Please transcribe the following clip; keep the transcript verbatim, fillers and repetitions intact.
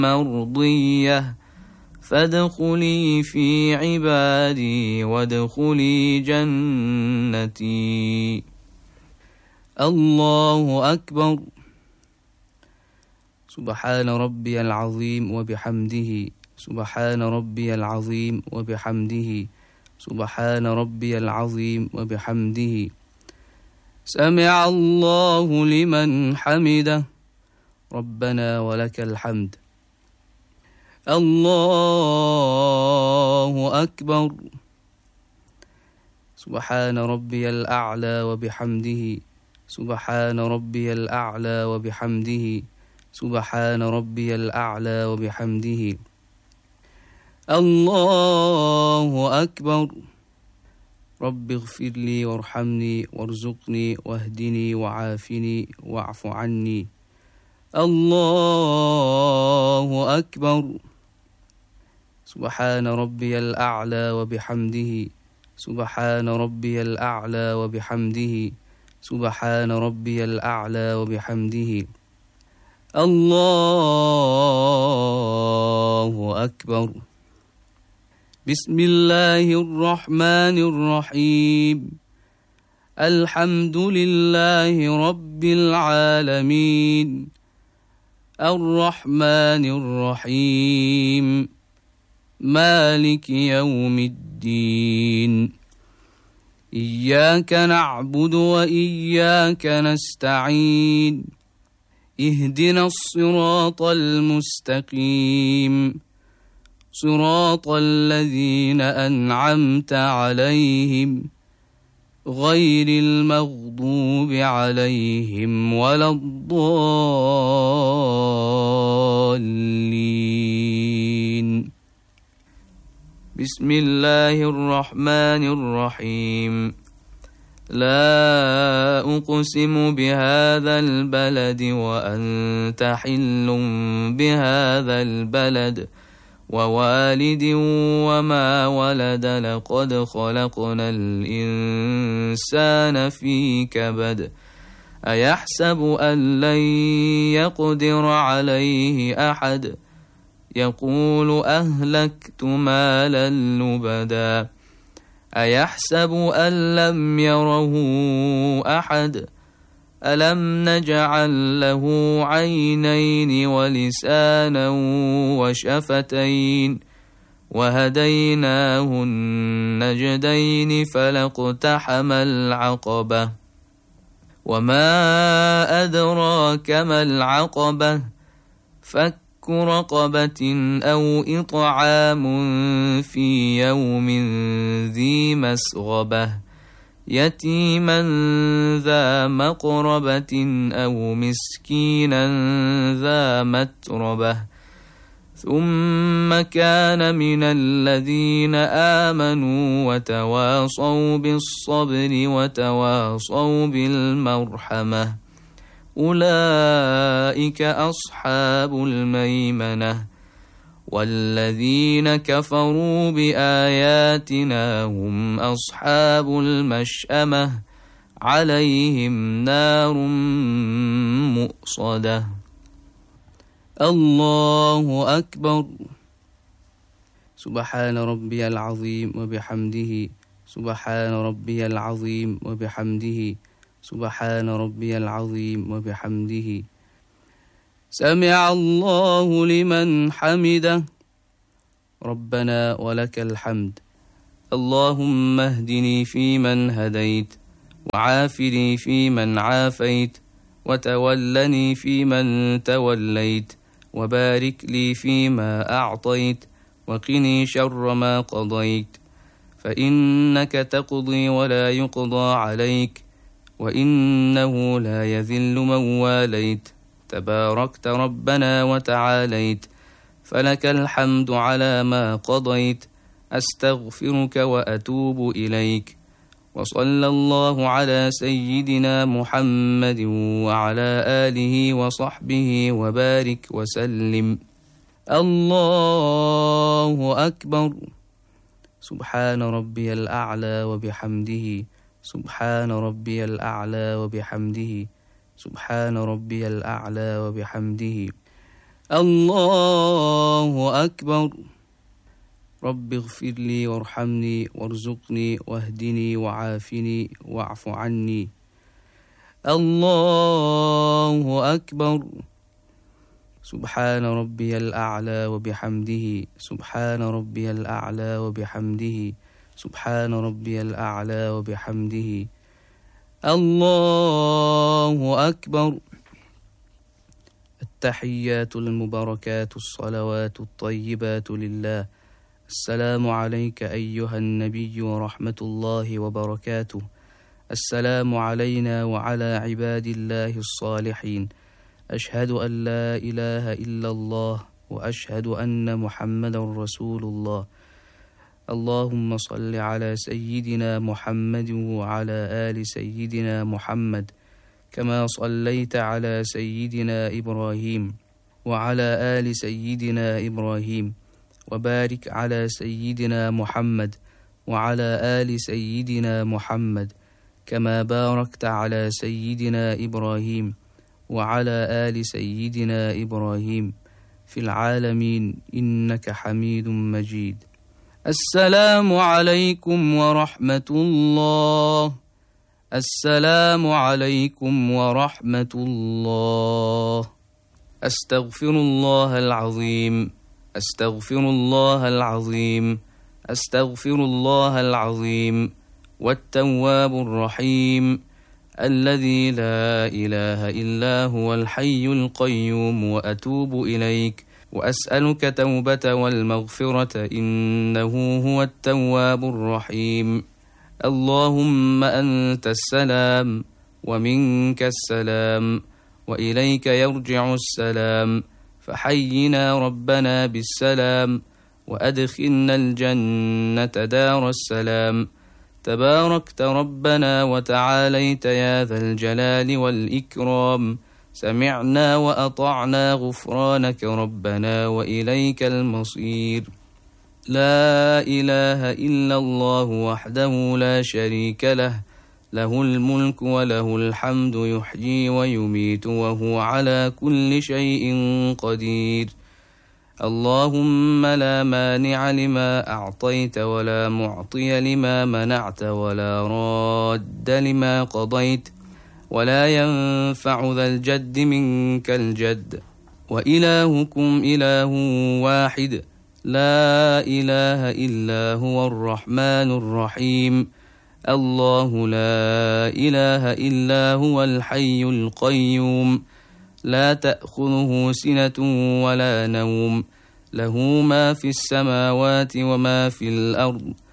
مرضية فادخلي في عبادي وادخلي جنتي. الله أكبر. سبحان ربي العظيم وبحمده سبحان ربي العظيم وبحمده سبحان ربي العظيم وبحمده. سمع الله لمن حمده. ربنا ولك الحمد. الله أكبر. سبحان ربي الأعلى وبحمده سبحان ربي الأعلى وبحمده سبحان ربي الأعلى وبحمده. الله أكبر. رب اغفر لي وارحمني وارزقني واهدني وعافني واعف عني. الله أكبر. سبحان ربي الأعلى وبحمده سبحان ربي الأعلى وبحمده سبحان ربي الأعلى وبحمده. الله أكبر. بسم الله الرحمن الرحيم. الحمد لله رب العالمين الرحمن الرحيم مالك يوم الدين. إياك نعبد وإياك نستعين. اهدنا الصراط المستقيم صراط الذين أنعمت عليهم غير المغضوب عليهم ولا الضالين. بسم الله الرحمن الرحيم. لا أقسم بهذا البلد وأنت حل بهذا البلد ووالد وما ولد لقد خلقنا الإنسان في كبد. أيحسب أن لن يقدر عليه أحد يقول أهلكت مالا لبدا. أيحسب أن لم يره أحد ألم نجعل له عينين ولسانا وشفتين وهديناه النجدين فلاقتحم العقبة وما أدراك ما العقبة فك رقبة أو إطعام في يوم ذي مسغبة يتيما ذا مقربة أو مسكينا ذا متربة ثم كان من الذين آمنوا وتواصوا بالصبر وتواصوا بالمرحمة أولئك أصحاب الميمنة. والذين كفروا بآياتنا هم أصحاب المشأمة عليهم نار مؤصدة. الله أكبر. سبحان ربي العظيم وبحمده سبحان ربي العظيم وبحمده سبحان ربي العظيم وبحمده. سمع الله لمن حمده. ربنا ولك الحمد. اللهم اهدني فيمن هديت وعافني فيمن عافيت وتولني فيمن توليت وبارك لي فيما أعطيت وقني شر ما قضيت فإنك تقضي ولا يقضى عليك وإنه لا يذل من واليت تباركت ربنا وتعاليت فلك الحمد على ما قضيت أستغفرك وأتوب إليك. وصلى الله على سيدنا محمد وعلى آله وصحبه وبارك وسلم. الله أكبر. سبحان ربي الأعلى وبحمده سبحان ربي الأعلى وبحمده سبحان ربي الأعلى وبحمده. الله أكبر. رب اغفر لي وارحمني وارزقني واهدني وعافني واعف عني. الله أكبر. سبحان ربي الأعلى وبحمده سبحان ربي الأعلى وبحمده سبحان ربي الأعلى وبحمده. الله أكبر. التحيات المباركات الصلوات الطيبات لله. السلام عليك أيها النبي ورحمة الله وبركاته. السلام علينا وعلى عباد الله الصالحين. أشهد أن لا إله إلا الله وأشهد أن محمدا رسول الله. اللهم صل على سيدنا محمد وعلى آل سيدنا محمد كما صليت على سيدنا إبراهيم وعلى آل سيدنا إبراهيم، وبارك على سيدنا محمد وعلى آل سيدنا محمد كما باركت على سيدنا إبراهيم وعلى آل سيدنا إبراهيم في العالمين إنك حميد مجيد. السلام عليكم ورحمة الله. السلام عليكم ورحمة الله. أستغفر الله العظيم. أستغفر الله العظيم. أستغفر الله العظيم. والتواب الرحيم الذي لا إله إلا هو الحي القيوم، وأتوب إليك وأسألك توبة والمغفرة إنه هو التواب الرحيم. اللهم أنت السلام ومنك السلام وإليك يرجع السلام، فحينا ربنا بالسلام وأدخلنا الجنة دار السلام. تباركت ربنا وتعاليت يا ذا الجلال والإكرام. سمعنا وأطعنا غفرانك ربنا وإليك المصير. لا إله إلا الله وحده لا شريك له، له الملك وله الحمد يحيي ويميت وهو على كل شيء قدير. اللهم لا مانع لما أعطيت ولا معطي لما منعت ولا راد لما قضيت ولا ينفع ذا الجد منك الجد. وإلهكم إله واحد لا إله إلا هو الرحمن الرحيم. الله لا إله إلا هو الحي القيوم لا تأخذه سنة ولا نوم، له ما في السماوات وما في الأرض.